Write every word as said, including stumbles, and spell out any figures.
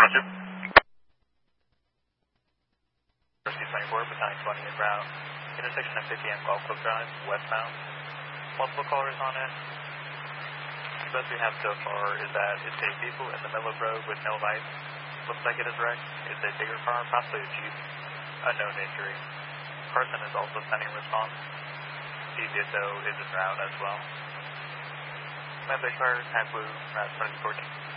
twenty-four, Battalion twenty en route. Intersection of fifty M Golf Club Drive, westbound. Multiple callers on it. The best we have so far is that it's a vehicle in the middle of the road with no lights. Looks like it is wrecked. It's a bigger car, possibly a Jeep. Unknown injury. Person is also sending response. C D S O is en route as well. Medic car, Tag Blue, route twenty fourteen.